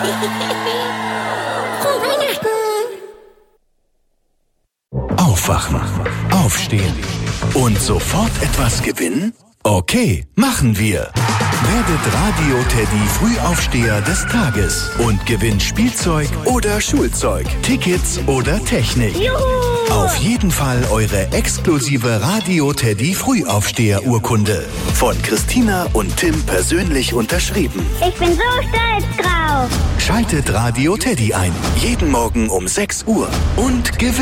Frohe Weihnachten! Aufwachen, aufstehen und sofort etwas gewinnen? Okay, machen wir. Werdet Radio Teddy Frühaufsteher des Tages und gewinnt Spielzeug oder Schulzeug, Tickets oder Technik. Juhu! Auf jeden Fall eure exklusive Radio Teddy Frühaufsteher-Urkunde. Von Christina und Tim persönlich unterschrieben. Ich bin so stolz drauf. Schaltet Radio Teddy ein. Jeden Morgen um 6 Uhr und gewinnt.